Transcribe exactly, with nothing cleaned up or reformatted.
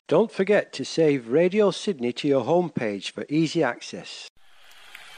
Don't forget to save Radio Sydney to your homepage for easy access.